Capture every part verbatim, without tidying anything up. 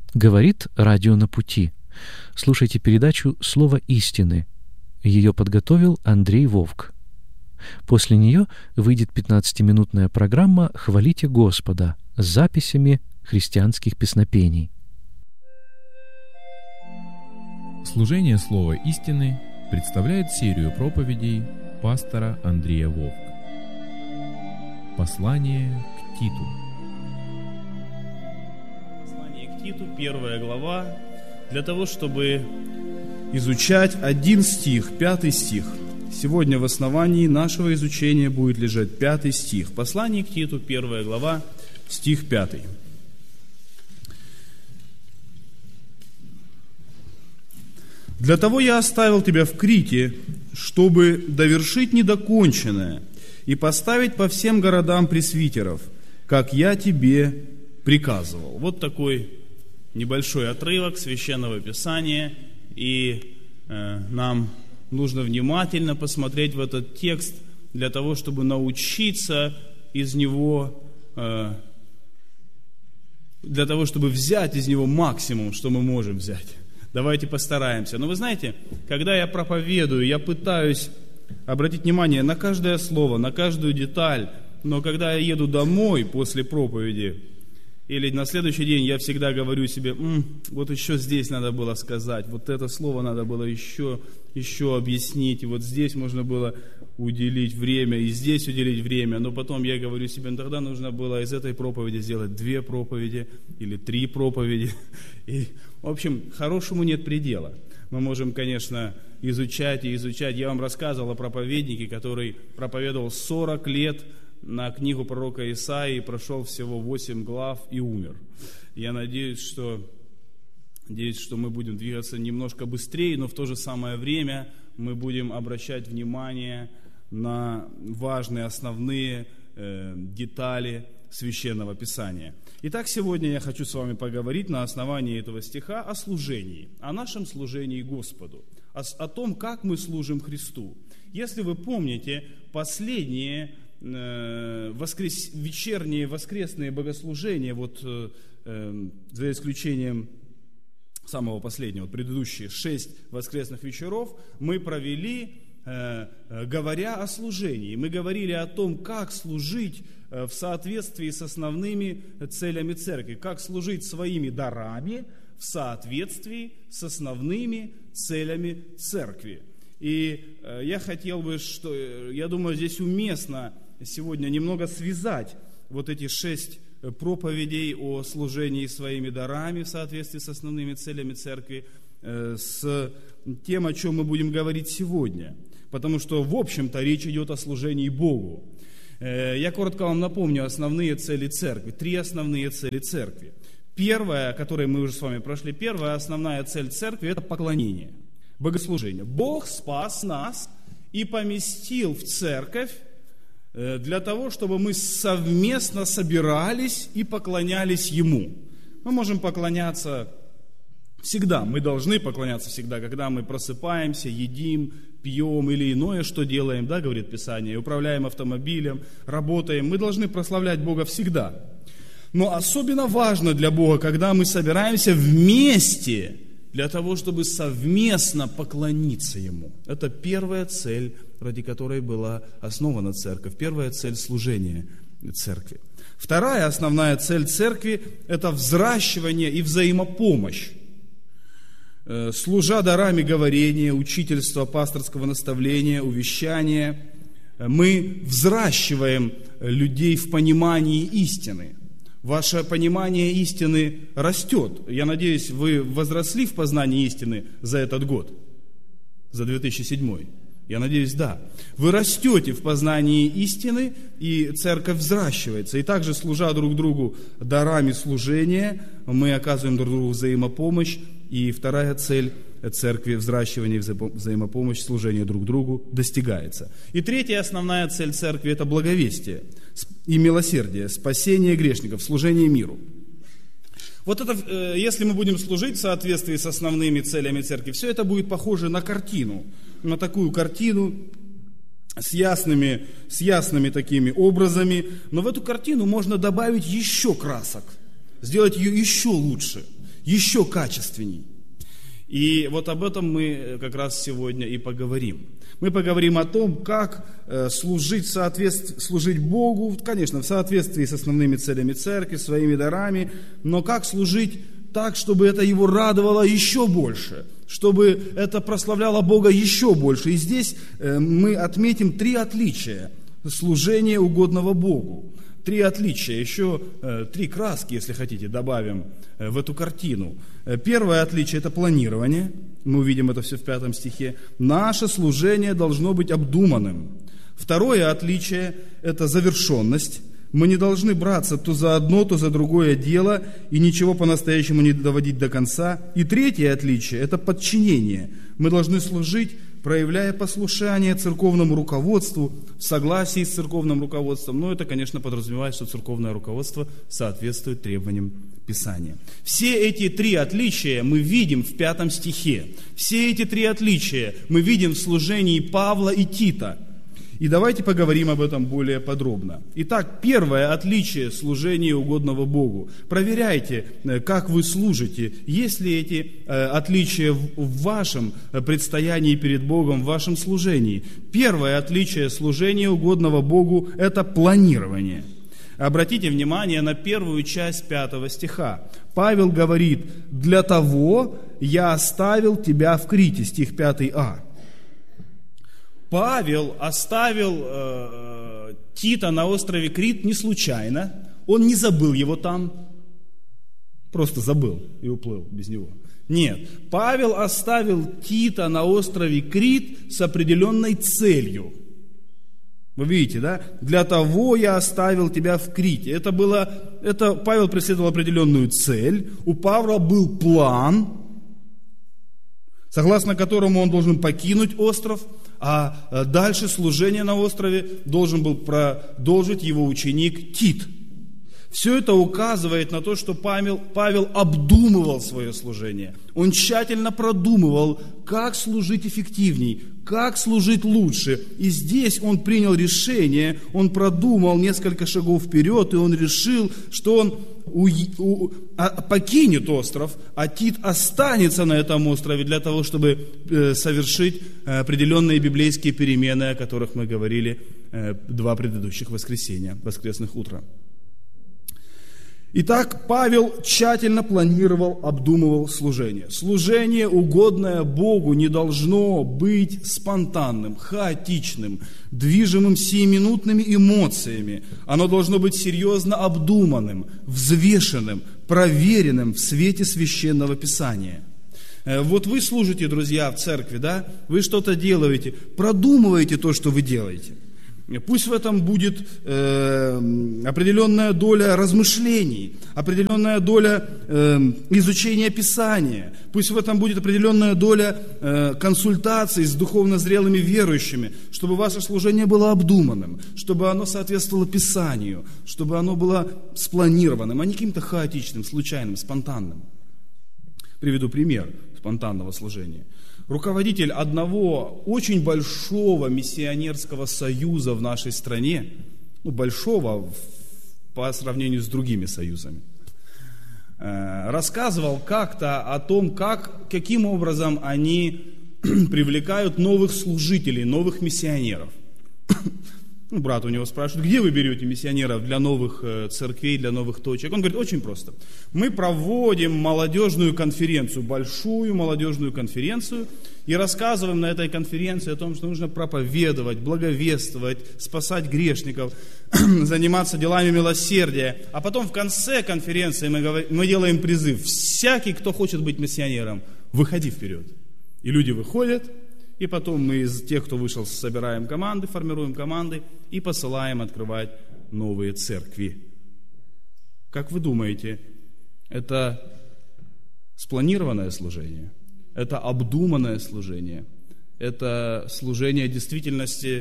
Говорит радио «На пути». Слушайте передачу «Слово истины». Ее подготовил Андрей Вовк. После нее выйдет пятнадцатиминутная программа «Хвалите Господа» с записями христианских песнопений. Служение «Слова истины» представляет серию проповедей пастора Андрея Вовк. Послание к Титу. Послание к Титу, первая глава, для того, чтобы изучать один стих, пятый стих. Сегодня в основании нашего изучения будет лежать пятый стих. Послание к Титу, первая глава, стих пятый. «Для того я оставил тебя в Крите, чтобы довершить недоконченное и поставить по всем городам пресвитеров, как я тебе приказывал». Вот такой небольшой отрывок Священного Писания, и э, нам нужно внимательно посмотреть в этот текст для того, чтобы научиться из него, э, для того, чтобы взять из него максимум, что мы можем взять. Давайте постараемся. Но вы знаете, когда я проповедую, я пытаюсь обратить внимание на каждое слово, на каждую деталь, но когда я еду домой после проповеди, или на следующий день, я всегда говорю себе, М, вот еще здесь надо было сказать, вот это слово надо было еще, еще объяснить, и вот здесь можно было уделить время, и здесь уделить время, но потом я говорю себе, ну, тогда нужно было из этой проповеди сделать две проповеди или три проповеди. И, в общем, хорошему нет предела. Мы можем, конечно, изучать и изучать. Я вам рассказывал о проповеднике, который проповедовал сорок лет на книгу пророка Исаии, прошел всего восемь глав и умер. Я надеюсь, что, надеюсь, что мы будем двигаться немножко быстрее, но в то же самое время мы будем обращать внимание на важные основные э, детали Священного Писания. Итак, сегодня я хочу с вами поговорить на основании этого стиха о служении, о нашем служении Господу, о, о том, как мы служим Христу. Если вы помните, последние э, воскрес, вечерние воскресные богослужения, вот, э, э, за исключением самого последнего, предыдущие шесть воскресных вечеров, мы провели, э, э, говоря о служении. Мы говорили о том, как служить в соответствии с основными целями церкви, как служить своими дарами в соответствии с основными целями церкви. И я хотел бы, что, я думаю, здесь уместно сегодня немного связать вот эти шесть проповедей о служении своими дарами в соответствии с основными целями церкви с тем, о чем мы будем говорить сегодня. Потому что, в общем-то, речь идет о служении Богу. Я коротко вам напомню основные цели церкви. Три основные цели церкви. Первая, которую мы уже с вами прошли, первая основная цель церкви – это поклонение, богослужение. Бог спас нас и поместил в церковь для того, чтобы мы совместно собирались и поклонялись Ему. Мы можем поклоняться всегда, мы должны поклоняться всегда, когда мы просыпаемся, едим, пьем или иное, что делаем, да, говорит Писание, управляем автомобилем, работаем. Мы должны прославлять Бога всегда. Но особенно важно для Бога, когда мы собираемся вместе для того, чтобы совместно поклониться Ему. Это первая цель, ради которой была основана церковь. Первая цель служения церкви. Вторая основная цель церкви – это взращивание и взаимопомощь. Служа дарами говорения, учительства, пасторского наставления, увещания, мы взращиваем людей в понимании истины. Ваше понимание истины растет. Я надеюсь, вы возросли в познании истины за этот год, за две тысячи седьмой. Я надеюсь, да. Вы растете в познании истины, и церковь взращивается. И также, служа друг другу дарами служения, мы оказываем друг другу взаимопомощь. И вторая цель церкви – взращивание, взаимопомощь, служение друг другу достигается. И третья основная цель церкви – это благовестие и милосердие, спасение грешников, служение миру. Вот это, если мы будем служить в соответствии с основными целями церкви, все это будет похоже на картину, на такую картину с ясными, с ясными такими образами, но в эту картину можно добавить еще красок. сделать ее еще лучше, еще качественней. И вот об этом мы как раз сегодня и поговорим. Мы поговорим о том, как служить, в соответствии, служить Богу, конечно, в соответствии с основными целями церкви, своими дарами, но как служить так, чтобы это Его радовало еще больше, чтобы это прославляло Бога еще больше. И здесь мы отметим три отличия служения угодного Богу. Три отличия, еще э, три краски, если хотите, добавим э, в эту картину. Первое отличие – это планирование. Мы увидим это все в пятом стихе. Наше служение должно быть обдуманным. Второе отличие – это завершенность. Мы не должны браться то за одно, то за другое дело и ничего по-настоящему не доводить до конца. И третье отличие – это подчинение. Мы должны служить, проявляя послушание церковному руководству, в согласии с церковным руководством. Но это, конечно, подразумевает, что церковное руководство соответствует требованиям Писания. Все эти три отличия мы видим в пятом стихе. Все эти три отличия мы видим в служении Павла и Тита. И давайте поговорим об этом более подробно. Итак, первое отличие служения угодного Богу. Проверяйте, как вы служите, есть ли эти отличия в вашем предстоянии перед Богом, в вашем служении. Первое отличие служения угодного Богу – это планирование. Обратите внимание на первую часть пятого стиха. Павел говорит: «Для того я оставил тебя в Крите», стих пятый а. Павел оставил э, Тита на острове Крит не случайно. Он не забыл его там, просто забыл и уплыл без него. Нет, Павел оставил Тита на острове Крит с определенной целью. Вы видите, да? «Для того я оставил тебя в Крите». Это было, это Павел преследовал определенную цель. У Павла был план, согласно которому он должен покинуть остров, а дальше служение на острове должен был продолжить его ученик Тит. Все это указывает на то, что Павел, Павел обдумывал свое служение. Он тщательно продумывал, как служить эффективней, как служить лучше. И здесь он принял решение, он продумал несколько шагов вперед, и он решил, что он у, у, а, покинет остров, а Тит останется на этом острове для того, чтобы э, совершить э, определенные библейские перемены, о которых мы говорили э, два предыдущих воскресенья, воскресных утра. Итак, Павел тщательно планировал, обдумывал служение. Служение, угодное Богу, не должно быть спонтанным, хаотичным, движимым сиюминутными эмоциями. Оно должно быть серьезно обдуманным, взвешенным, проверенным в свете Священного Писания. Вот вы служите, друзья, в церкви, да? Вы что-то делаете, продумываете то, что вы делаете. Пусть в этом будет э, определенная доля размышлений, определенная доля э, изучения Писания. Пусть в этом будет определенная доля э, консультаций с духовно зрелыми верующими, чтобы ваше служение было обдуманным, чтобы оно соответствовало Писанию, чтобы оно было спланированным, а не каким-то хаотичным, случайным, спонтанным. Приведу пример спонтанного служения. Руководитель одного очень большого миссионерского союза в нашей стране, ну, большого по сравнению с другими союзами, рассказывал как-то о том, как, каким образом они привлекают новых служителей, новых миссионеров. Ну, брат у него спрашивает: где вы берете миссионеров для новых церквей, для новых точек? Он говорит: очень просто. Мы проводим молодежную конференцию, большую молодежную конференцию, и рассказываем на этой конференции о том, что нужно проповедовать, благовествовать, спасать грешников, заниматься делами милосердия. А потом в конце конференции мы, говорим, мы делаем призыв: всякий, кто хочет быть миссионером, выходи вперед. И люди выходят. И потом мы из тех, кто вышел, собираем команды, формируем команды и посылаем открывать новые церкви. Как вы думаете, это спланированное служение? Это обдуманное служение? Это служение действительности,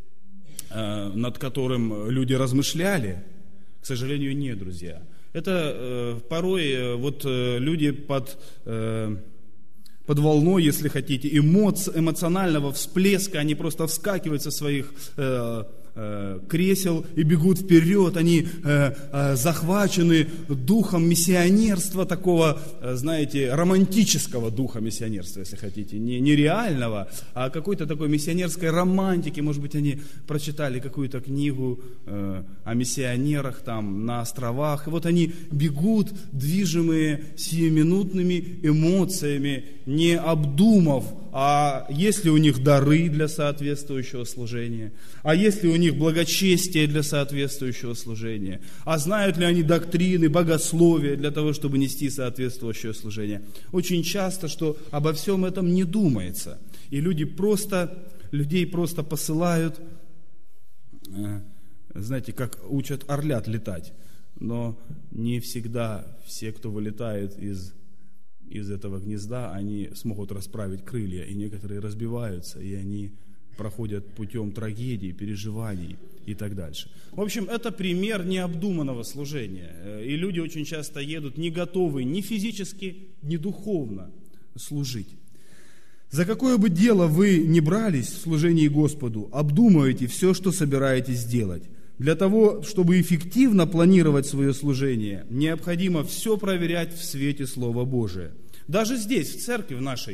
над которым люди размышляли? К сожалению, нет, друзья. Это порой вот люди под... под волной, если хотите, эмоци- эмоционального всплеска, они просто вскакивают со своих э, э, кресел и бегут вперед. Они э, э, захвачены духом миссионерства, такого, э, знаете, романтического духа миссионерства, если хотите. Не, не реального, а какой-то такой миссионерской романтики. Может быть, они прочитали какую-то книгу э, о миссионерах там на островах. И вот они бегут, движимые сиюминутными эмоциями, не обдумав, а есть ли у них дары для соответствующего служения, а есть ли у них благочестие для соответствующего служения, а знают ли они доктрины, богословия для того, чтобы нести соответствующее служение. Очень часто, что обо всем этом не думается, и люди просто, людей просто посылают, знаете, как учат орлят летать, но не всегда все, кто вылетает из из этого гнезда, они смогут расправить крылья, и некоторые разбиваются, и они проходят путем трагедий, переживаний и так дальше. В общем, это пример необдуманного служения, и люди очень часто едут не готовые ни физически, ни духовно служить. За какое бы дело вы ни брались в служении Господу, обдумывайте все, что собираетесь делать. Для того, чтобы эффективно планировать свое служение, необходимо все проверять в свете Слова Божия. Даже здесь, в церкви в нашей,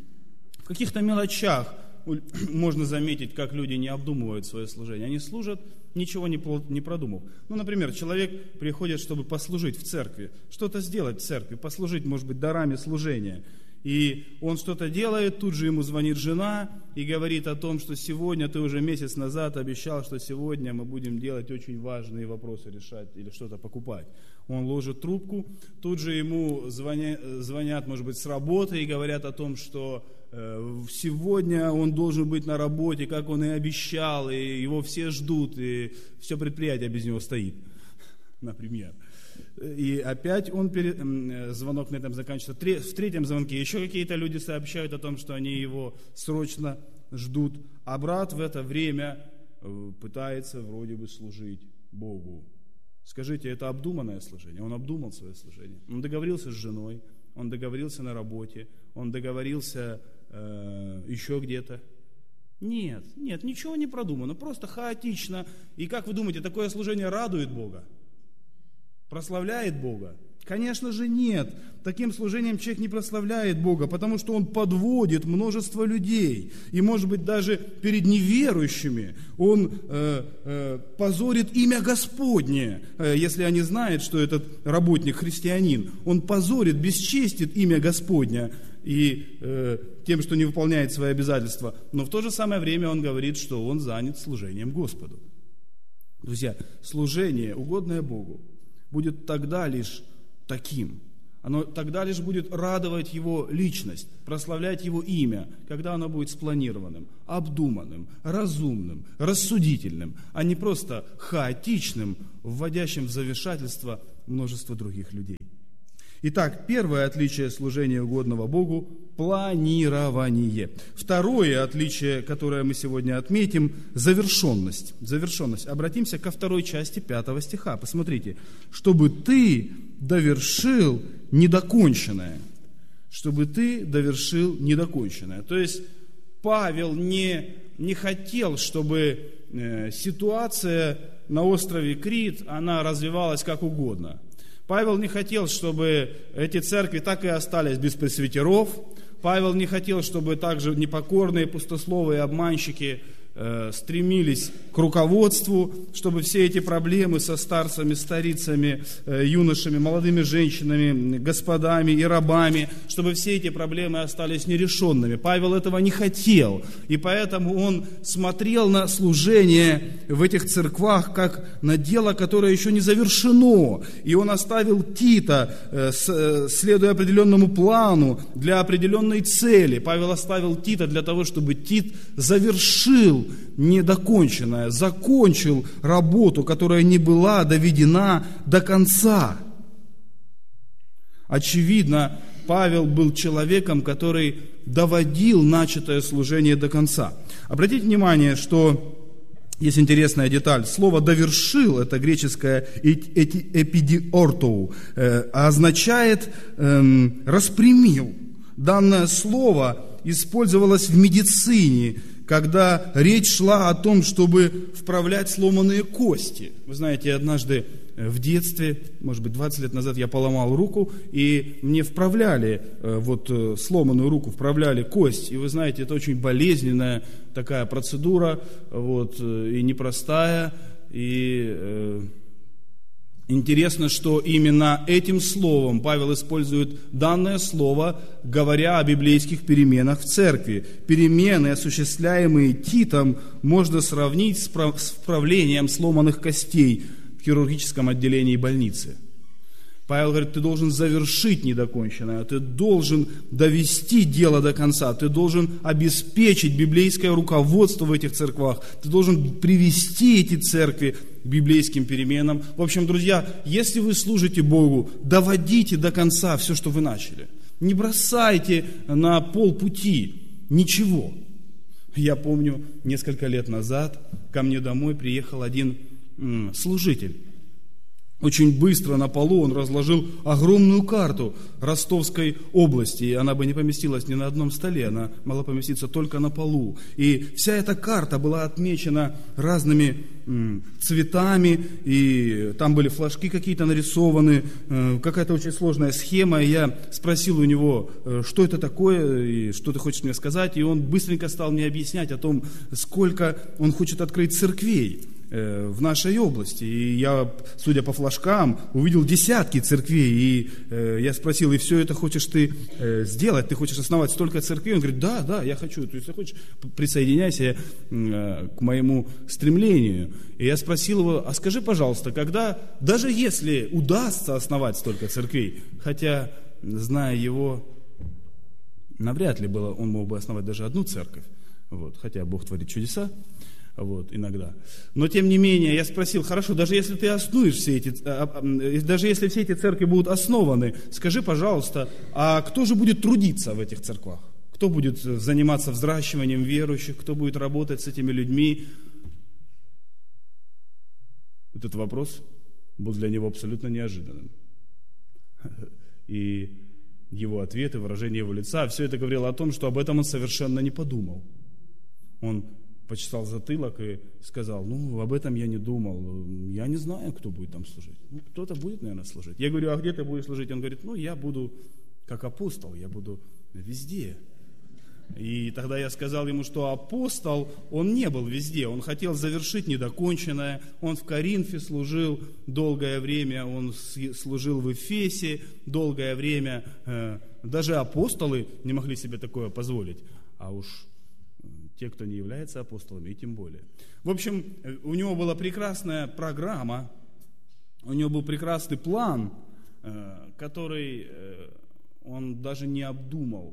в каких-то мелочах можно заметить, как люди не обдумывают свое служение. Они служат, ничего не продумав. Ну, например, человек приходит, чтобы послужить в церкви, что-то сделать в церкви, послужить, может быть, дарами служения. И он что-то делает, тут же ему звонит жена и говорит о том, что сегодня, ты уже месяц назад обещал, что сегодня мы будем делать очень важные вопросы решать или что-то покупать. Он ложит трубку, тут же ему звонят, звонят, может быть, с работы и говорят о том, что э, сегодня он должен быть на работе, как он и обещал, и его все ждут, и все предприятие без него стоит, например. И опять он пере... звонок на этом заканчивается. В третьем звонке еще какие-то люди сообщают о том, что они его срочно ждут. А брат в это время пытается вроде бы служить Богу. Скажите, это обдуманное служение? Он обдумал свое служение. Он договорился с женой, он договорился на работе, он договорился э, еще где-то. Нет, нет, ничего не продумано, просто хаотично. И как вы думаете, такое служение радует Бога? Прославляет Бога? Конечно же нет. Таким служением человек не прославляет Бога, потому что он подводит множество людей. И, может быть, даже перед неверующими он э, э, позорит имя Господне, э, если они знают, что этот работник христианин. Он позорит, бесчестит имя Господня и э, тем, что не выполняет свои обязательства. Но в то же самое время он говорит, что он занят служением Господу. Друзья, служение, угодное Богу, будет тогда лишь таким. Оно тогда лишь будет радовать Его личность, прославлять Его имя, когда оно будет спланированным, обдуманным, разумным, рассудительным, а не просто хаотичным, вводящим в замешательство множество других людей. Итак, первое отличие служения угодного Богу – планирование. Второе отличие, которое мы сегодня отметим – завершенность. Завершенность. Обратимся ко второй части пятого стиха. Посмотрите. «Чтобы ты довершил недоконченное». Чтобы ты довершил недоконченное. То есть Павел не, не хотел, чтобы э, ситуация на острове Крит, она развивалась как угодно. Павел не хотел, чтобы эти церкви так и остались без пресвитеров. Павел не хотел, чтобы также непокорные, пустословые обманщики э, стремились к руководству, чтобы все эти проблемы со старцами, старицами, э, юношами, молодыми женщинами, господами и рабами, чтобы все эти проблемы остались нерешенными. Павел этого не хотел, и поэтому он смотрел на служение в этих церквах как на дело, которое еще не завершено. И он оставил Тита, э, с, э, следуя определенному плану, для определенной цели. Павел оставил Тита для того, чтобы Тит завершил недоконченное, закончил работу, которая не была доведена до конца. Очевидно, Павел был человеком, который доводил начатое служение до конца. Обратите внимание, что есть интересная деталь. Слово «довершил» — это греческое «эпидиортоу», означает «распрямил». Данное слово использовалось в медицине, когда речь шла о том, чтобы вправлять сломанные кости. Вы знаете, однажды в детстве, может быть, двадцать лет назад я поломал руку, и мне вправляли, вот сломанную руку, вправляли кость. И вы знаете, это очень болезненная такая процедура, вот, и непростая. И э, интересно, что именно этим словом Павел использует данное слово, говоря о библейских переменах в церкви. Перемены, осуществляемые Титом, можно сравнить с вправлением сломанных костей в хирургическом отделении больницы. Павел говорит, ты должен завершить недоконченное, ты должен довести дело до конца, ты должен обеспечить библейское руководство в этих церквах, ты должен привести эти церкви к библейским переменам. В общем, друзья, если вы служите Богу, доводите до конца все, что вы начали. Не бросайте на полпути ничего. Я помню, несколько лет назад ко мне домой приехал один м, служитель. Очень быстро на полу он разложил огромную карту Ростовской области. И она бы не поместилась ни на одном столе, она могла поместиться только на полу. И вся эта карта была отмечена разными м, цветами, и там были флажки какие-то нарисованы, э, какая-то очень сложная схема. И я спросил у него, э, что это такое, и что ты хочешь мне сказать. И он быстренько стал мне объяснять о том, сколько он хочет открыть церквей в нашей области. И я, судя по флажкам, увидел десятки церквей. И э, я спросил, и все это хочешь ты э, сделать? Ты хочешь основать столько церквей? Он говорит, да, да, я хочу. То есть, если хочешь, присоединяйся э, к моему стремлению. И я спросил его, а скажи, пожалуйста, когда, даже если удастся основать столько церквей, хотя, зная его, навряд ли было, он мог бы основать даже одну церковь, вот, хотя Бог творит чудеса, вот, иногда. Но, тем не менее, я спросил, хорошо, даже если ты основаешь все эти, даже если все эти церкви будут основаны, скажи, пожалуйста, а кто же будет трудиться в этих церквах? Кто будет заниматься взращиванием верующих? Кто будет работать с этими людьми? Этот вопрос был для него абсолютно неожиданным. И его ответы, выражение его лица, все это говорило о том, что об этом он совершенно не подумал. Он почесал затылок и сказал, ну, об этом я не думал, я не знаю, кто будет там служить. Ну, кто-то будет, наверное, служить. Я говорю, а где ты будешь служить? Он говорит, ну, я буду как апостол, я буду везде. И тогда я сказал ему, что апостол, он не был везде, он хотел завершить недоконченное, он в Коринфе служил долгое время, он служил в Эфесе долгое время, даже апостолы не могли себе такое позволить, а уж те, кто не является апостолами, и тем более. В общем, у него была прекрасная программа, у него был прекрасный план, который он даже не обдумал,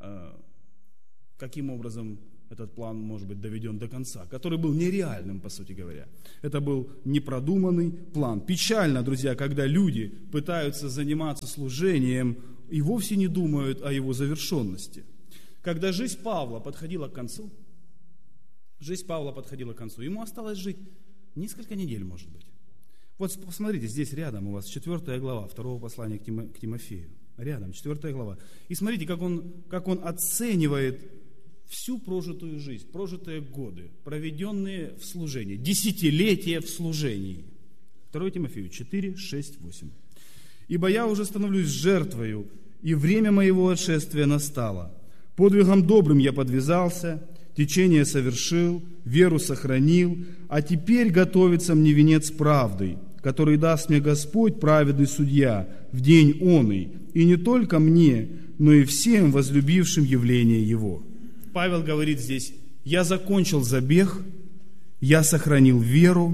каким образом этот план может быть доведен до конца, который был нереальным, по сути говоря. Это был непродуманный план. Печально, друзья, когда люди пытаются заниматься служением и вовсе не думают о его завершенности. Когда жизнь Павла подходила к концу, Жизнь Павла подходила к концу. Ему осталось жить несколько недель, может быть. Вот посмотрите, здесь рядом у вас четвертая глава второго послания к, Тимо, к Тимофею. Рядом, четвертая глава. И смотрите, как он, как он оценивает всю прожитую жизнь, прожитые годы, проведенные в служении, десятилетия в служении. второе Тимофею четыре, шесть, восемь. «Ибо я уже становлюсь жертвою, и время моего отшествия настало. Подвигом добрым я подвязался, течение совершил, веру сохранил, а теперь готовится мне венец правды, который даст мне Господь, праведный судья, в день оный, и не только мне, но и всем возлюбившим явление Его». Павел говорит здесь, я закончил забег, я сохранил веру.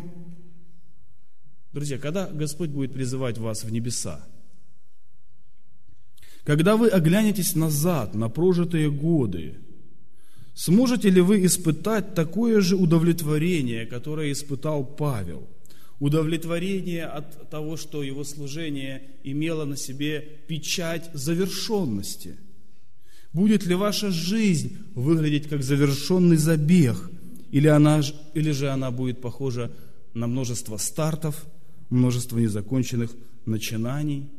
Друзья, когда Господь будет призывать вас в небеса, когда вы оглянетесь назад на прожитые годы, сможете ли вы испытать такое же удовлетворение, которое испытал Павел? Удовлетворение от того, что его служение имело на себе печать завершенности. Будет ли ваша жизнь выглядеть как завершенный забег, или, она, или же она будет похожа на множество стартов, множество незаконченных начинаний?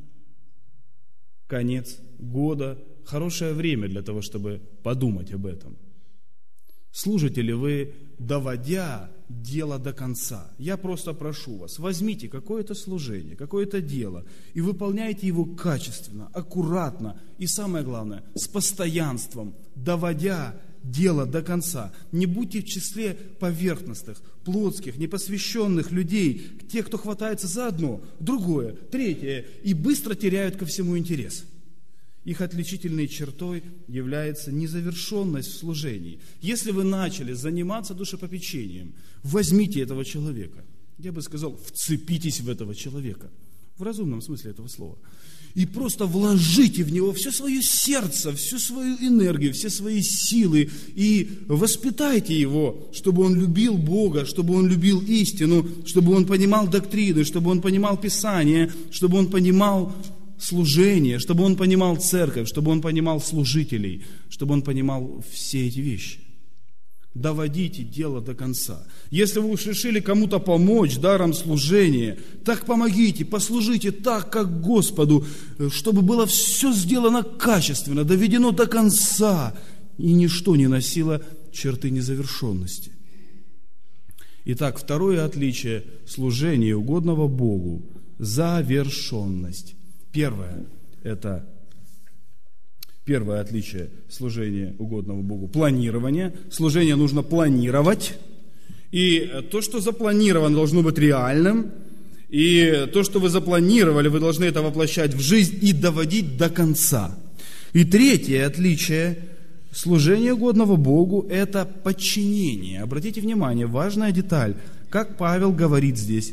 Конец года – хорошее время для того, чтобы подумать об этом. Служите ли вы, доводя дело до конца? Я просто прошу вас, возьмите какое-то служение, какое-то дело и выполняйте его качественно, аккуратно и, самое главное, с постоянством, доводя дело до конца. Не будьте в числе поверхностных, плотских, непосвященных людей, тех, кто хватается за одно, другое, третье и быстро теряют ко всему интерес. Их отличительной чертой является незавершенность в служении. Если вы начали заниматься душепопечением, возьмите этого человека. Я бы сказал, вцепитесь в этого человека. В разумном смысле этого слова. И просто вложите в него все свое сердце, всю свою энергию, все свои силы. И воспитайте его, чтобы он любил Бога, чтобы он любил истину, чтобы он понимал доктрины, чтобы он понимал Писание, чтобы он понимал служение, чтобы он понимал церковь, чтобы он понимал служителей, чтобы он понимал все эти вещи. Доводите дело до конца. Если вы уж решили кому-то помочь даром служения, так помогите, послужите так, как Господу, чтобы было все сделано качественно, доведено до конца, и ничто не носило черты незавершенности. Итак, второе отличие служения угодного Богу – завершенность. Первое – это первое отличие служения угодного Богу – планирование. Служение нужно планировать. И то, что запланировано, должно быть реальным. И то, что вы запланировали, вы должны это воплощать в жизнь и доводить до конца. И третье отличие служения угодного Богу – это подчинение. Обратите внимание, важная деталь, как Павел говорит здесь.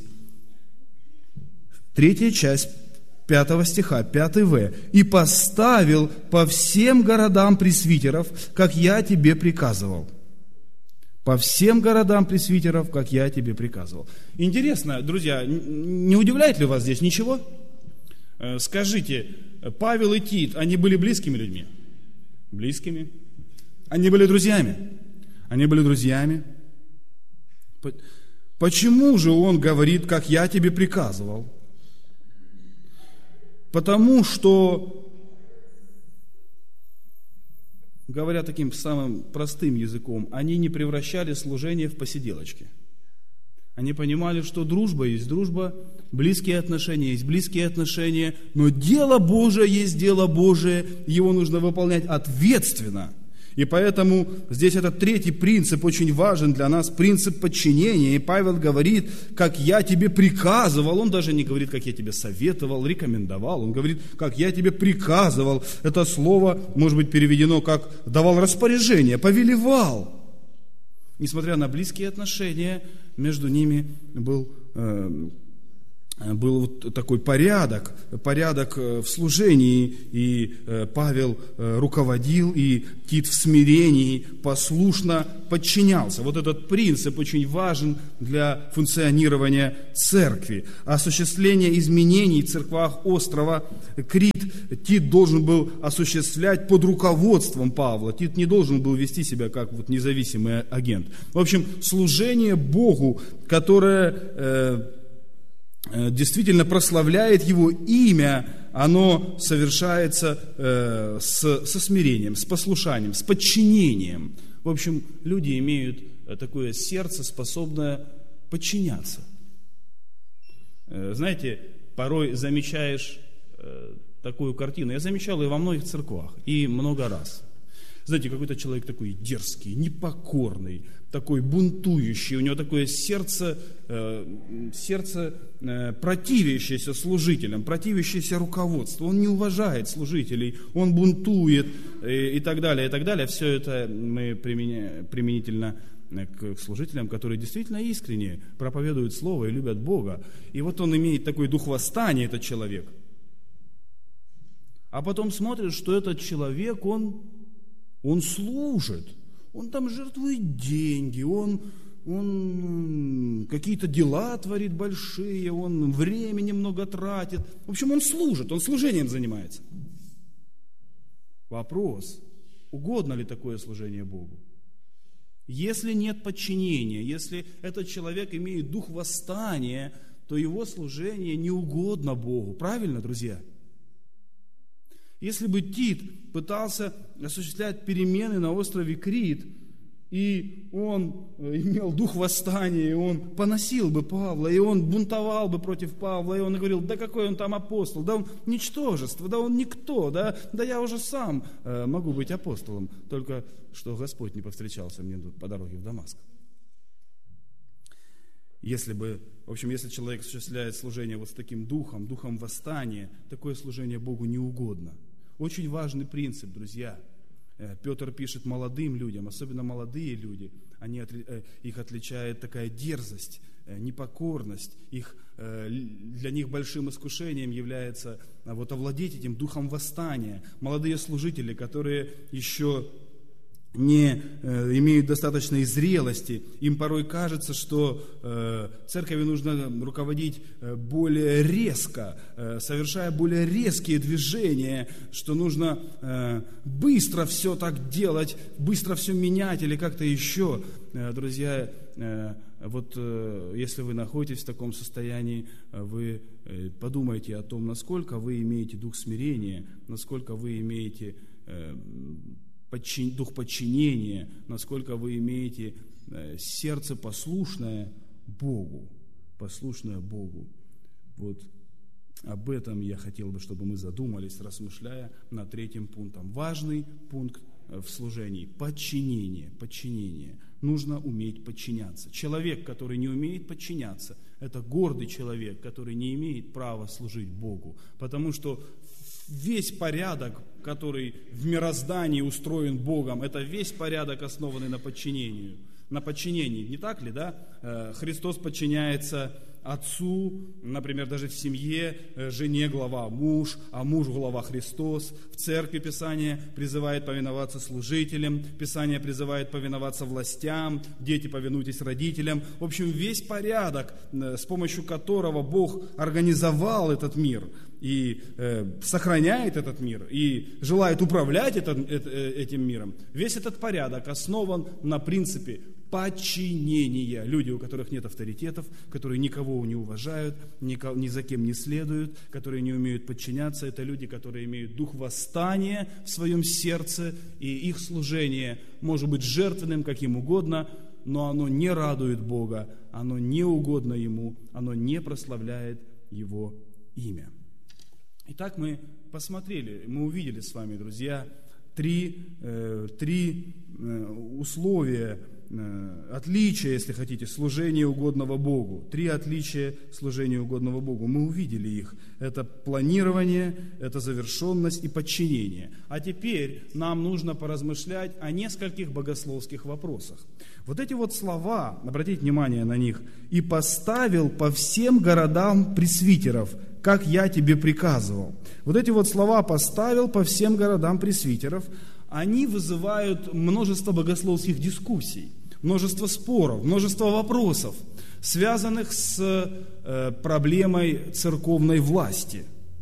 Третья часть пятого стиха, пятый В. «И поставил по всем городам пресвитеров, как я тебе приказывал». По всем городам пресвитеров, как я тебе приказывал. Интересно, друзья, не удивляет ли вас здесь ничего? Скажите, Павел и Тит, они были близкими людьми? Близкими. Они были друзьями? Они были друзьями. Почему же он говорит, как я тебе приказывал? Потому что, говоря таким самым простым языком, они не превращали служение в посиделочки. Они понимали, что дружба есть дружба, близкие отношения есть близкие отношения, но дело Божие есть дело Божие, его нужно выполнять ответственно. И поэтому здесь этот третий принцип очень важен для нас, принцип подчинения. И Павел говорит, как я тебе приказывал. Он даже не говорит, как я тебе советовал, рекомендовал. Он говорит, как я тебе приказывал. Это слово может быть переведено как давал распоряжение, повелевал. Несмотря на близкие отношения, между ними был... Э, Был вот такой порядок, порядок в служении, и Павел руководил, и Тит в смирении послушно подчинялся. Вот этот принцип очень важен для функционирования церкви. Осуществление изменений в церквах острова Крит Тит должен был осуществлять под руководством Павла. Тит не должен был вести себя как вот независимый агент. В общем, служение Богу, которое... Э, действительно прославляет Его имя, оно совершается э, с, со смирением, с послушанием, с подчинением. В общем, люди имеют такое сердце, способное подчиняться. Э, знаете, порой замечаешь э, такую картину. Я замечал ее во многих церквах, и много раз. Знаете, какой-то человек такой дерзкий, непокорный, такой бунтующий, у него такое сердце, э, сердце э, противящееся служителям, противящееся руководству. Он не уважает служителей, он бунтует и, и так далее, и так далее. Все это мы применя, применительно к служителям, которые действительно искренне проповедуют Слово и любят Бога. И вот он имеет такой дух восстания, этот человек. А потом смотришь, что этот человек, он... Он служит, он там жертвует деньги, он, он какие-то дела творит большие, он времени много тратит. В общем, он служит, он служением занимается. Вопрос, угодно ли такое служение Богу? Если нет подчинения, если этот человек имеет дух восстания, то его служение не угодно Богу. Правильно, друзья? Если бы Тит пытался осуществлять перемены на острове Крит, и он имел дух восстания, и он поносил бы Павла, и он бунтовал бы против Павла, и он говорил, да какой он там апостол, да он ничтожество, да он никто, да, да я уже сам э, могу быть апостолом, только что Господь не повстречался мне по дороге в Дамаск. Если бы, в общем, если человек осуществляет служение вот с таким духом, духом восстания, такое служение Богу не угодно. Очень важный принцип, друзья. Петр пишет молодым людям, особенно молодые люди, они, их отличает такая дерзость, непокорность, их, для них большим искушением является вот овладеть этим духом восстания. Молодые служители, которые еще не э, имеют достаточной зрелости, им порой кажется, что э, церкви нужно руководить э, более резко, э, совершая более резкие движения, что нужно э, быстро все так делать, быстро все менять или как-то еще. Э, друзья, э, вот э, если вы находитесь в таком состоянии, вы э, подумайте о том, насколько вы имеете дух смирения, насколько вы имеете э, дух подчинения, насколько вы имеете сердце послушное Богу, послушное Богу. Вот об этом я хотел бы, чтобы мы задумались, размышляя над третьим пунктом. Важный пункт в служении – подчинение, подчинение. Нужно уметь подчиняться. Человек, который не умеет подчиняться, это гордый человек, который не имеет права служить Богу, потому что весь порядок, который в мироздании устроен Богом, это весь порядок, основанный на подчинении. На подчинении, не так ли, да? Христос подчиняется отцу, например, даже в семье, жене глава муж, а муж глава Христос. В церкви Писание призывает повиноваться служителям, Писание призывает повиноваться властям, дети, повинуйтесь родителям. В общем, весь порядок, с помощью которого Бог организовал этот мир и э, сохраняет этот мир, и желает управлять этот, этим миром, весь этот порядок основан на принципе подчинения. Люди, у которых нет авторитетов, которые никого не уважают, ни, ни за кем не следуют, которые не умеют подчиняться, это люди, которые имеют дух восстания в своем сердце, и их служение может быть жертвенным, каким угодно, но оно не радует Бога, оно не угодно Ему, оно не прославляет Его имя. Итак, мы посмотрели, мы увидели с вами, друзья, три, э, три э, условия, э, отличия, если хотите, служения угодного Богу. Три отличия служения угодного Богу. Мы увидели их. Это планирование, это завершенность и подчинение. А теперь нам нужно поразмышлять о нескольких богословских вопросах. Вот эти вот слова, обратите внимание на них, «И поставил по всем городам пресвитеров, как я тебе приказывал». Вот эти вот слова «поставил по всем городам пресвитеров», они вызывают множество богословских дискуссий, множество споров, множество вопросов, связанных с э, проблемой церковной власти.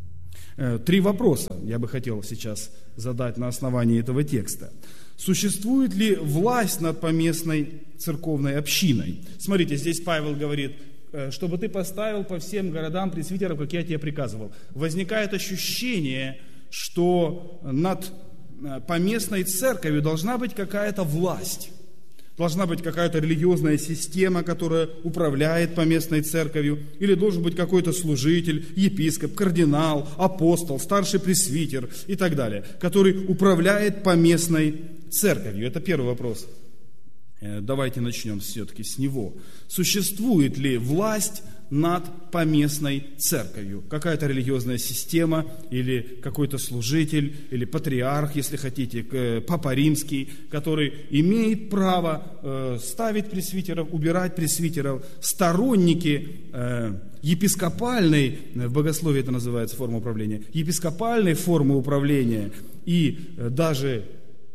Э, три вопроса я бы хотел сейчас задать на основании этого текста. Существует ли власть над поместной церковной общиной? Смотрите, здесь Павел говорит, чтобы ты поставил по всем городам пресвитеров, как я тебе приказывал. Возникает ощущение, что над поместной церковью должна быть какая-то власть. Должна быть какая-то религиозная система, которая управляет поместной церковью. Или должен быть какой-то служитель, епископ, кардинал, апостол, старший пресвитер и так далее, который управляет поместной церковью. Это первый вопрос. Давайте начнем все-таки с него. Существует ли власть над поместной церковью? Какая-то религиозная система, или какой-то служитель, или патриарх, если хотите, Папа Римский, который имеет право ставить пресвитеров, убирать пресвитеров, сторонники епископальной, в богословии это называется форма управления, епископальной формы управления и даже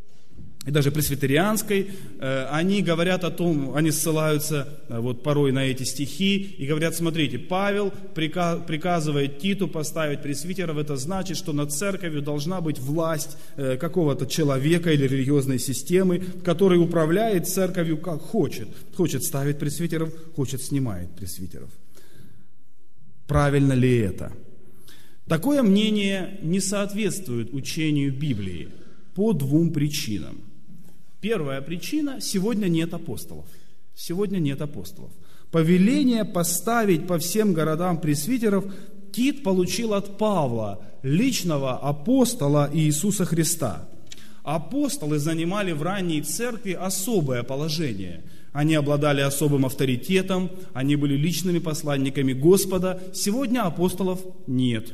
и даже пресвитерианской, они говорят о том, они ссылаются вот порой на эти стихи и говорят, смотрите, Павел приказывает Титу поставить пресвитеров, это значит, что над церковью должна быть власть какого-то человека или религиозной системы, который управляет церковью как хочет. Хочет ставить пресвитеров, хочет снимает пресвитеров. Правильно ли это? Такое мнение не соответствует учению Библии по двум причинам. Первая причина – сегодня нет апостолов. Сегодня нет апостолов. Повеление поставить по всем городам пресвитеров Тит получил от Павла, личного апостола Иисуса Христа. Апостолы занимали в ранней церкви особое положение. Они обладали особым авторитетом, они были личными посланниками Господа. Сегодня апостолов нет.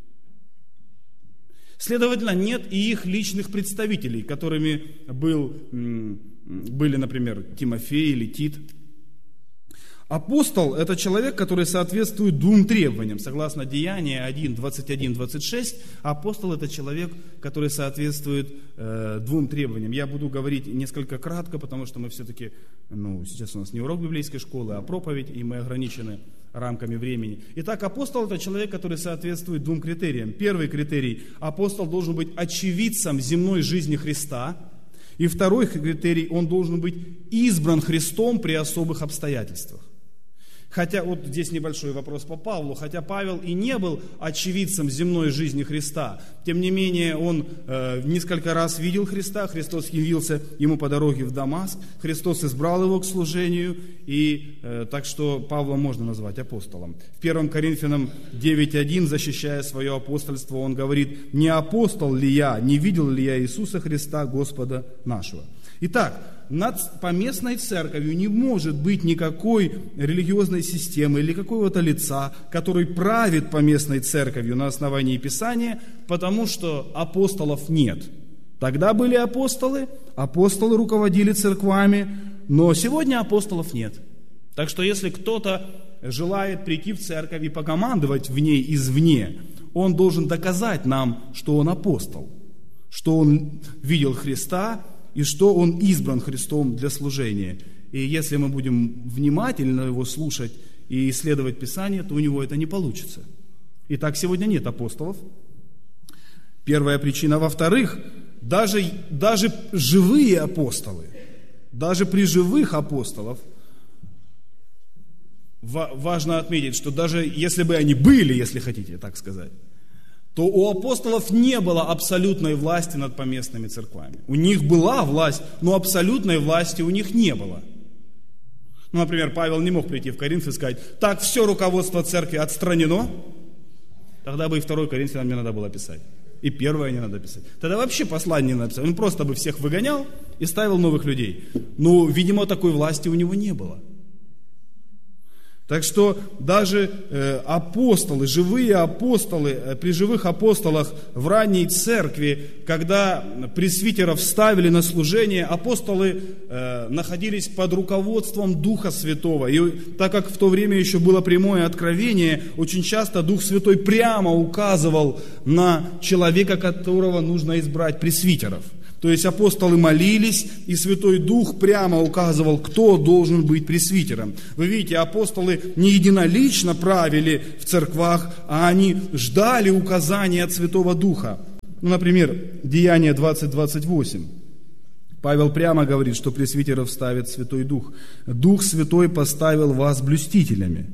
Следовательно, нет и их личных представителей, которыми был, были, например, Тимофей или Тит. Апостол – это человек, который соответствует двум требованиям. Согласно Деяния один, двадцать один, двадцать шесть, апостол – это человек, который соответствует э, двум требованиям. Я буду говорить несколько кратко, потому что мы все-таки, ну, сейчас у нас не урок библейской школы, а проповедь, и мы ограничены рамками времени. Итак, апостол – это человек, который соответствует двум критериям. Первый критерий – апостол должен быть очевидцем земной жизни Христа. И второй критерий – он должен быть избран Христом при особых обстоятельствах. Хотя, вот здесь небольшой вопрос по Павлу, хотя Павел и не был очевидцем земной жизни Христа, тем не менее он э, несколько раз видел Христа, Христос явился ему по дороге в Дамаск, Христос избрал его к служению, и э, так что Павла можно назвать апостолом. В первом Коринфянам девять один, защищая свое апостольство, он говорит: «Не апостол ли я, не видел ли я Иисуса Христа, Господа нашего?» Итак, над поместной церковью не может быть никакой религиозной системы или какого-то лица, который правит поместной церковью на основании Писания, потому что апостолов нет. Тогда были апостолы, апостолы руководили церквами, но сегодня апостолов нет. Так что если кто-то желает прийти в церковь и покомандовать в ней извне, он должен доказать нам, что он апостол, что он видел Христа, и что он избран Христом для служения. И если мы будем внимательно его слушать и исследовать Писание, то у него это не получится. Итак, сегодня нет апостолов. Первая причина. Во-вторых, даже, даже живые апостолы, даже при живых апостолах, важно отметить, что даже если бы они были, если хотите так сказать, то у апостолов не было абсолютной власти над поместными церквами. У них была власть, но абсолютной власти у них не было. Ну, например, Павел не мог прийти в Коринф и сказать: так, все руководство церкви отстранено. Тогда бы и второй Коринфянам не надо было писать. И первое не надо писать. Тогда вообще послание не надо писать. Он просто бы всех выгонял и ставил новых людей. Но, видимо, такой власти у него не было. Так что даже э, апостолы, живые апостолы, э, при живых апостолах в ранней церкви, когда пресвитеров ставили на служение, апостолы э, находились под руководством Духа Святого. И так как в то время еще было прямое откровение, очень часто Дух Святой прямо указывал на человека, которого нужно избрать пресвитеров. То есть апостолы молились, и Святой Дух прямо указывал, кто должен быть пресвитером. Вы видите, апостолы не единолично правили в церквах, а они ждали указания от Святого Духа. Ну, например, Деяния двадцать двадцать восемь. Павел прямо говорит, что пресвитеров ставит Святой Дух. «Дух Святой поставил вас блюстителями».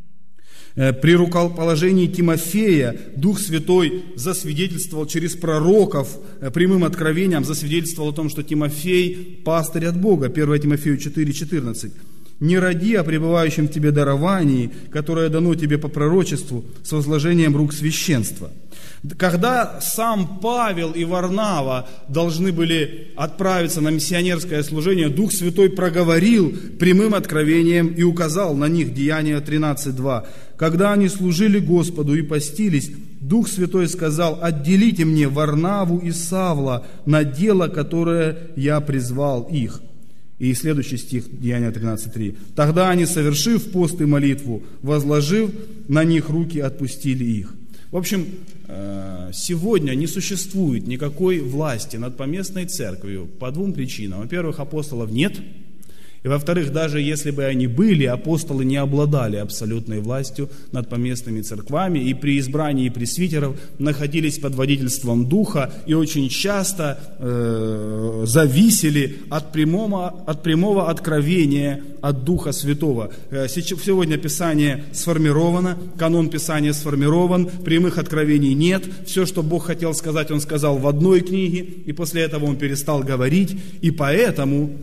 При рукоположении Тимофея Дух Святой засвидетельствовал через пророков прямым откровением, засвидетельствовал о том, что Тимофей пастырь от Бога. первое Тимофею четыре четырнадцать. «Не роди о пребывающем в тебе даровании, которое дано тебе по пророчеству с возложением рук священства». Когда сам Павел и Варнава должны были отправиться на миссионерское служение, Дух Святой проговорил прямым откровением и указал на них, Деяния тринадцать два. «Когда они служили Господу и постились, Дух Святой сказал: отделите мне Варнаву и Савла на дело, которое я призвал их». И следующий стих, Деяния тринадцать три. «Тогда они, совершив пост и молитву, возложив на них руки, отпустили их». В общем, сегодня не существует никакой власти над поместной церковью по двум причинам. Во-первых, апостолов нет. И во-вторых, даже если бы они были, апостолы не обладали абсолютной властью над поместными церквами, и при избрании пресвитеров находились под водительством Духа и очень часто э, зависели от прямого, от прямого откровения от Духа Святого. Сегодня Писание сформировано, канон Писания сформирован, прямых откровений нет. Все, что Бог хотел сказать, Он сказал в одной книге, и после этого Он перестал говорить, и поэтому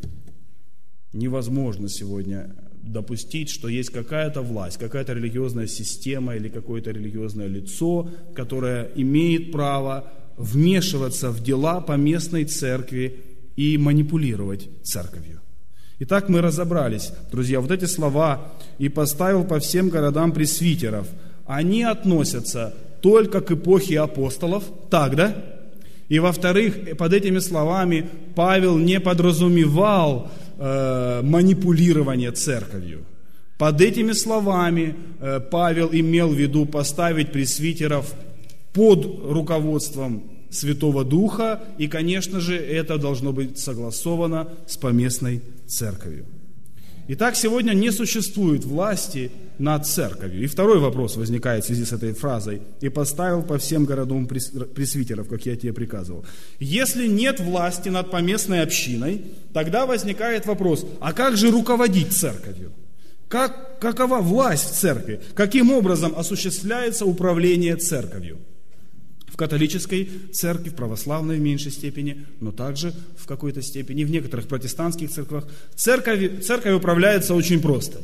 невозможно сегодня допустить, что есть какая-то власть, какая-то религиозная система или какое-то религиозное лицо, которое имеет право вмешиваться в дела поместной церкви и манипулировать церковью. Итак, мы разобрались, друзья, вот эти слова «и поставил по всем городам пресвитеров», они относятся только к эпохе апостолов, так, да? И во-вторых, под этими словами Павел не подразумевал э, манипулирование церковью. Под этими словами э, Павел имел в виду поставить пресвитеров под руководством Святого Духа, и, конечно же, это должно быть согласовано с поместной церковью. Итак, сегодня не существует власти над церковью. И второй вопрос возникает в связи с этой фразой. «И поставил по всем городам пресвитеров, как я тебе приказывал». Если нет власти над поместной общиной, тогда возникает вопрос, а как же руководить церковью? Как, какова власть в церкви? Каким образом осуществляется управление церковью? В католической церкви, в православной в меньшей степени, но также в какой-то степени, в некоторых протестантских церквах. Церковь, церковь управляется очень просто.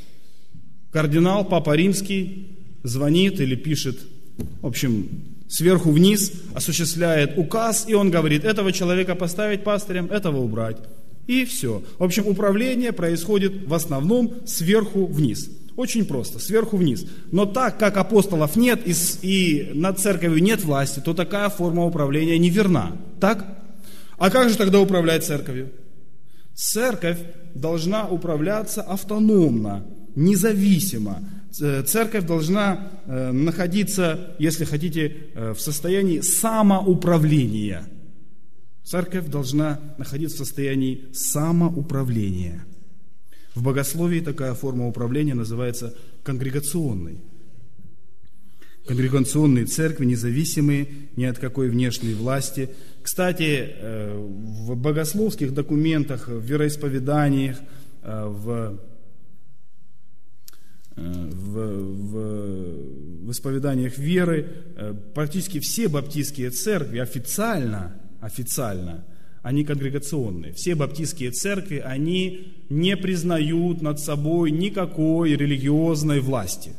Кардинал, Папа Римский звонит или пишет, в общем, сверху вниз, осуществляет указ, и он говорит, этого человека поставить пастырем, этого убрать. И все. В общем, управление происходит в основном сверху вниз. Очень просто, сверху вниз. Но так как апостолов нет и, и над церковью нет власти, то такая форма управления неверна. Так? А как же тогда управлять церковью? Церковь должна управляться автономно, независимо. Церковь должна э, находиться, если хотите, э, в состоянии самоуправления. Церковь должна находиться в состоянии самоуправления. В богословии такая форма управления называется конгрегационной. Конгрегационные церкви, независимые ни от какой внешней власти. Кстати, в богословских документах, в вероисповеданиях, в, в, в, в исповеданиях веры практически все баптистские церкви официально, официально они конгрегационные. Все баптистские церкви, они не признают над собой никакой религиозной власти.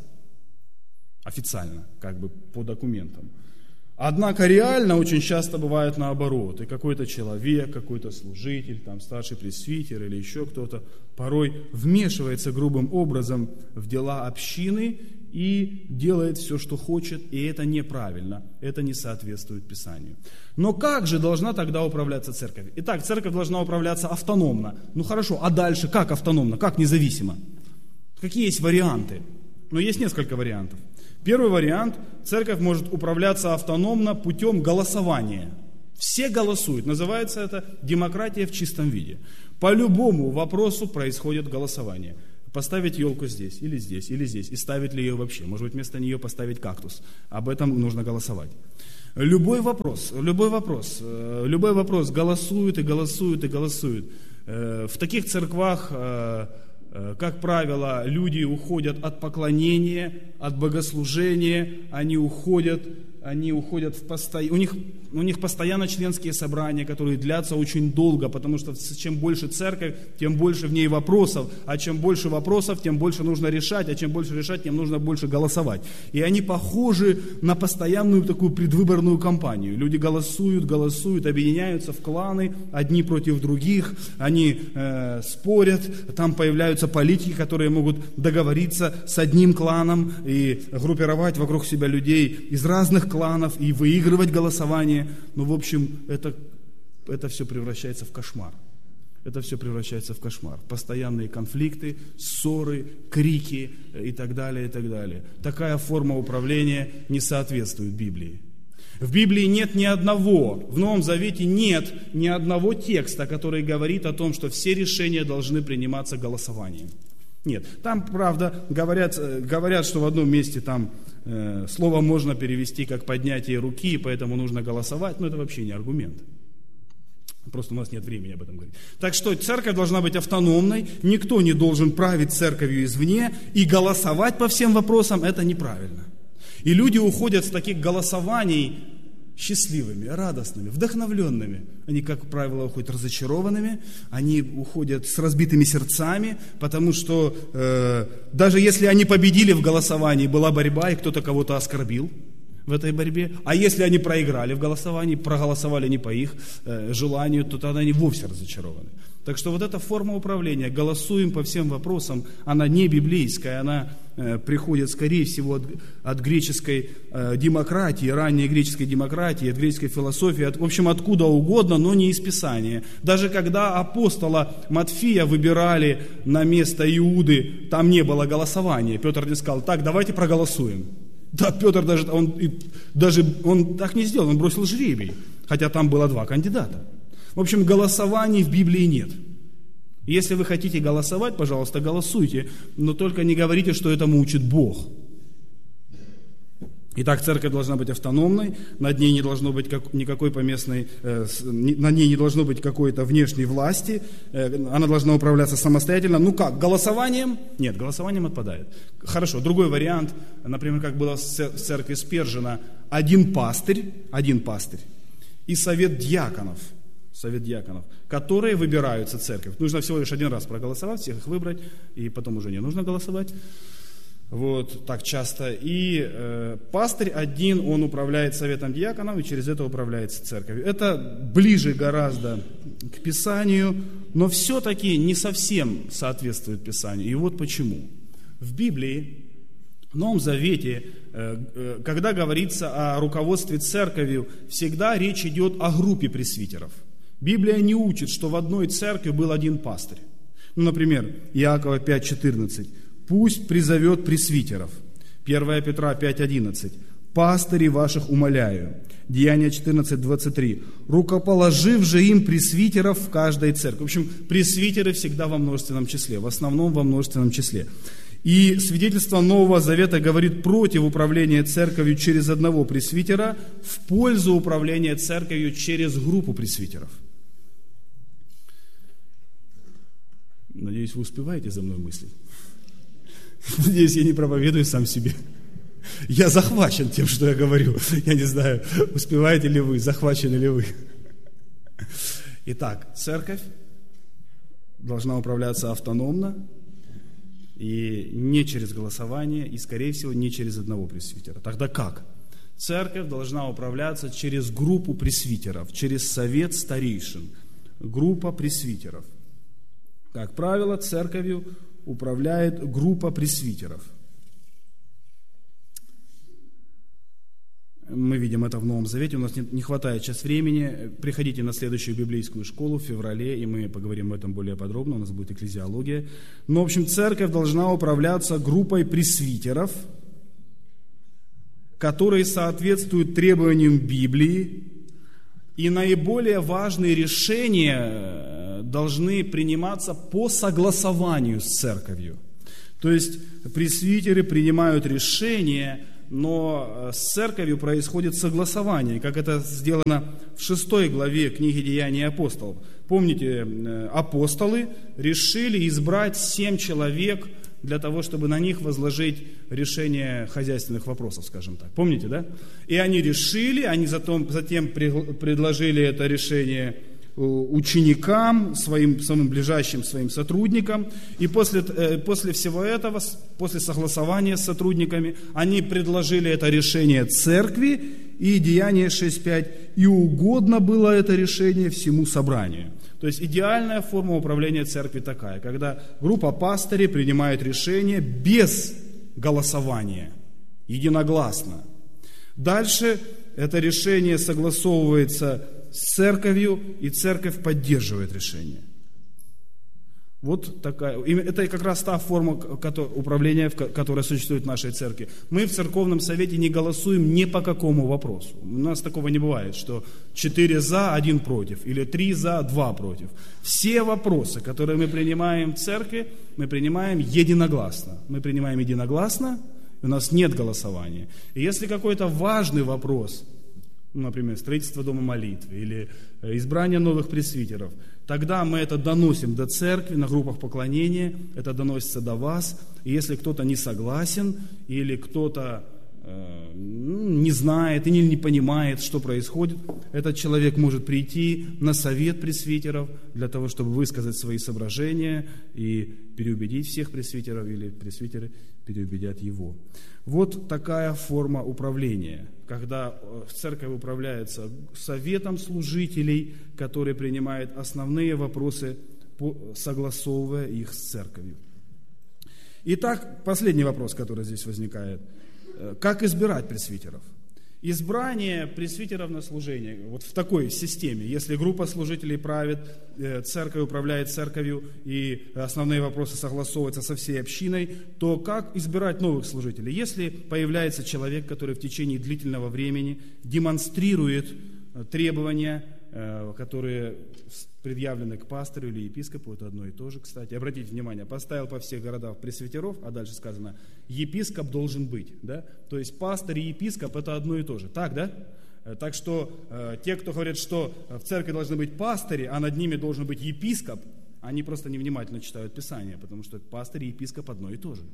Официально, как бы по документам. Однако реально очень часто бывает наоборот. И какой-то человек, какой-то служитель, там старший пресвитер или еще кто-то порой вмешивается грубым образом в дела общины и делает все, что хочет, и это неправильно, это не соответствует Писанию. Но как же должна тогда управляться церковь? Итак, церковь должна управляться автономно. Ну хорошо, а дальше как автономно, как независимо? Какие есть варианты? Ну, есть несколько вариантов. Первый вариант, церковь может управляться автономно путем голосования. Все голосуют, называется это демократия в чистом виде. По любому вопросу происходит голосование. Поставить елку здесь, или здесь, или здесь, и ставить ли ее вообще. Может быть, вместо нее поставить кактус. Об этом нужно голосовать. Любой вопрос, любой вопрос, любой вопрос голосуют и голосуют и голосуют. В таких церквах, как правило, люди уходят от поклонения, от богослужения, они уходят, они уходят в постоянно, у них, у них постоянно членские собрания, которые длятся очень долго, потому что чем больше церковь, тем больше в ней вопросов, а чем больше вопросов, тем больше нужно решать, а чем больше решать, тем нужно больше голосовать. И они похожи на постоянную такую предвыборную кампанию. Люди голосуют, голосуют, объединяются в кланы, одни против других, они э, спорят, там появляются политики, которые могут договориться с одним кланом и группировать вокруг себя людей из разных кланов и выигрывать голосование. Ну, в общем, это, это все превращается в кошмар. Это все превращается в кошмар. Постоянные конфликты, ссоры, крики и так далее, и так далее. Такая форма управления не соответствует Библии. В Библии нет ни одного, в Новом Завете нет ни одного текста, который говорит о том, что все решения должны приниматься голосованием. Нет, там, правда, говорят, говорят, что в одном месте там э, слово можно перевести как поднятие руки, поэтому нужно голосовать, но это вообще не аргумент. Просто у нас нет времени об этом говорить. Так что церковь должна быть автономной, никто не должен править церковью извне, и голосовать по всем вопросам – это неправильно. И люди уходят с таких голосований счастливыми, радостными, вдохновленными. Они, как правило, уходят разочарованными, они уходят с разбитыми сердцами, потому что э, даже если они победили в голосовании, была борьба, и кто-то кого-то оскорбил в этой борьбе, а если они проиграли в голосовании, проголосовали не по их э, желанию, то тогда они вовсе разочарованы. Так что вот эта форма управления, голосуем по всем вопросам, она не библейская, она э, приходит, скорее всего, от, от греческой э, демократии, ранней греческой демократии, от греческой философии, от, в общем, откуда угодно, но не из Писания. Даже когда апостола Матфея выбирали на место Иуды, там не было голосования. Петр не сказал: так, давайте проголосуем. Да, Петр даже он, даже, он так не сделал, он бросил жребий, хотя там было два кандидата. В общем, голосований в Библии нет. Если вы хотите голосовать, пожалуйста, голосуйте, но только не говорите, что этому учит Бог. Итак, церковь должна быть автономной, над ней не должно быть как, никакой поместной, э, над ней не должно быть какой-то внешней власти, э, она должна управляться самостоятельно. Ну как, голосованием? Нет, голосованием отпадает. Хорошо, другой вариант, например, как было в церкви Спержена, один пастырь, один пастырь и совет диаконов, совет диаконов, которые выбираются церковь. Нужно всего лишь один раз проголосовать, всех их выбрать, и потом уже не нужно голосовать. Вот так часто. И э, пастырь один, он управляет советом диаконов, и через это управляется церковью. Это ближе гораздо к Писанию, но все-таки не совсем соответствует Писанию. И вот почему. В Библии, в Новом Завете, э, э, когда говорится о руководстве церковью, всегда речь идет о группе пресвитеров. Библия не учит, что в одной церкви был один пастырь. Ну, например, Иакова пять четырнадцать. Пусть призовет пресвитеров. первое Петра пять одиннадцать. Пастыри ваших умоляю. Деяния четырнадцать двадцать три. Рукоположив же им пресвитеров в каждой церкви. В общем, пресвитеры всегда во множественном числе, в основном во множественном числе. И свидетельство Нового Завета говорит против управления церковью через одного пресвитера, в пользу управления церковью через группу пресвитеров. Надеюсь, вы успеваете за мной мыслить. Надеюсь, я не проповедую сам себе. Я захвачен тем, что я говорю. Я не знаю, успеваете ли вы, захвачены ли вы. Итак, церковь должна управляться автономно и не через голосование, и, скорее всего, не через одного пресвитера. Тогда как? Церковь должна управляться через группу пресвитеров, через совет старейшин. Группа пресвитеров. Как правило, церковью управляет группа пресвитеров. Мы видим это в Новом Завете, у нас не, не хватает сейчас времени. Приходите на следующую библейскую школу в феврале, и мы поговорим об этом более подробно, у нас будет экклезиология. Но, в общем, церковь должна управляться группой пресвитеров, которые соответствуют требованиям Библии, и наиболее важные решения должны приниматься по согласованию с церковью. То есть пресвитеры принимают решения, но с церковью происходит согласование, как это сделано в шестой главе книги «Деяний апостолов». Помните, апостолы решили избрать семь человек для того, чтобы на них возложить решение хозяйственных вопросов, скажем так. Помните, да? И они решили, они затем, затем предложили это решение ученикам, своим самым ближайшим своим сотрудникам. И после, после всего этого, после согласования с сотрудниками, они предложили это решение церкви, и Деяние шесть пять, и угодно было это решение всему собранию. То есть идеальная форма управления церкви такая, когда группа пастырей принимает решение без голосования, единогласно. Дальше это решение согласовывается с церковью, и церковь поддерживает решение. Вот такая, это как раз та форма управления, которая существует в нашей церкви. Мы в церковном совете не голосуем ни по какому вопросу. У нас такого не бывает, что четыре за, один против, или три за, два против. Все вопросы, которые мы принимаем в церкви, мы принимаем единогласно. Мы принимаем единогласно, у нас нет голосования. И если какой-то важный вопрос, например, строительство дома молитвы или избрание новых пресвитеров, тогда мы это доносим до церкви на группах поклонения, это доносится до вас. И если кто-то не согласен или кто-то э, не знает или не понимает, что происходит, этот человек может прийти на совет пресвитеров для того, чтобы высказать свои соображения и переубедить всех пресвитеров, или пресвитеры переубедят его. Вот такая форма управления, когда церковь управляется советом служителей, который принимает основные вопросы, согласовывая их с церковью. Итак, последний вопрос, который здесь возникает. Как избирать пресвитеров? Избрание пресвитеров на служение, вот в такой системе, если группа служителей правит, церковь управляет церковью и основные вопросы согласовываются со всей общиной, то как избирать новых служителей? Если появляется человек, который в течение длительного времени демонстрирует требования, которые предъявлены к пастору или епископу, это одно и то же, кстати. Обратите внимание, поставил по всех городах пресвитеров, а дальше сказано, епископ должен быть, да? То есть пастор и епископ это одно и то же, так, да? Так что э, те, кто говорят, что в церкви должны быть пастыри, а над ними должен быть епископ, они просто невнимательно читают Писание, потому что пастырь и епископ одно и то же.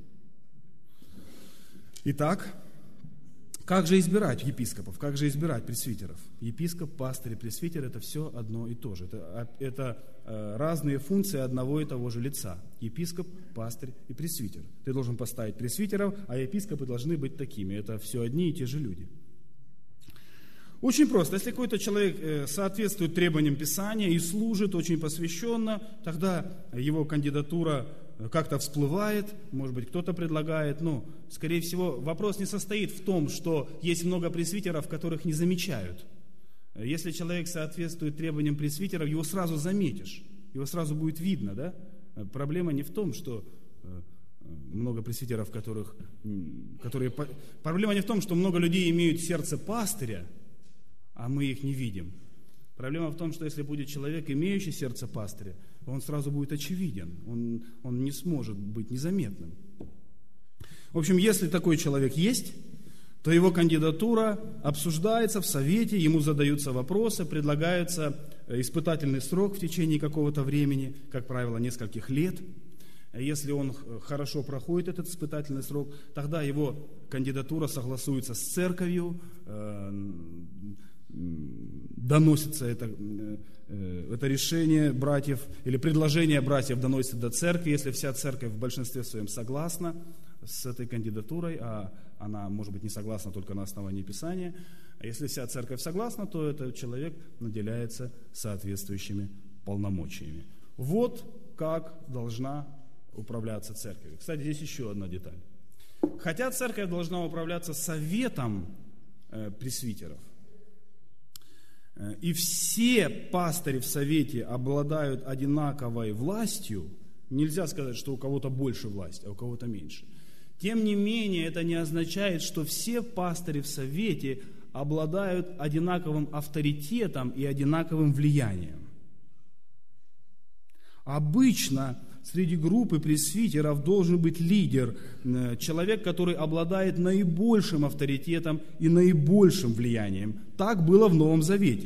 Итак, как же избирать епископов, как же избирать пресвитеров? Епископ, пастырь и пресвитер – это все одно и то же. Это, это э, разные функции одного и того же лица. Епископ, пастырь и пресвитер. Ты должен поставить пресвитеров, а епископы должны быть такими. Это все одни и те же люди. Очень просто. Если какой-то человек э, соответствует требованиям Писания и служит очень посвященно, тогда его кандидатура как-то всплывает, может быть, кто-то предлагает, но, скорее всего, вопрос не состоит в том, что есть много пресвитеров, которых не замечают. Если человек соответствует требованиям пресвитеров, его сразу заметишь, его сразу будет видно, да? Проблема не в том, что много пресвитеров, которых, которые... Проблема не в том, что много людей имеют сердце пастыря, а мы их не видим. Проблема в том, что если будет человек, имеющий сердце пастыря, он сразу будет очевиден, он, он не сможет быть незаметным. В общем, если такой человек есть, то его кандидатура обсуждается в совете, ему задаются вопросы, предлагается испытательный срок в течение какого-то времени, как правило, нескольких лет. Если он хорошо проходит этот испытательный срок, тогда его кандидатура согласуется с церковью, доносится это, это решение братьев, или предложение братьев доносится до церкви, если вся церковь в большинстве своем согласна с этой кандидатурой, а она, может быть, не согласна только на основании Писания, а если вся церковь согласна, то этот человек наделяется соответствующими полномочиями. Вот как должна управляться церковь. Кстати, здесь еще одна деталь. Хотя церковь должна управляться советом э, пресвитеров, и все пастыри в совете обладают одинаковой властью, нельзя сказать, что у кого-то больше власти, а у кого-то меньше. Тем не менее, это не означает, что все пастыри в совете обладают одинаковым авторитетом и одинаковым влиянием. Обычно среди группы пресвитеров должен быть лидер, человек, который обладает наибольшим авторитетом и наибольшим влиянием. Так было в Новом Завете.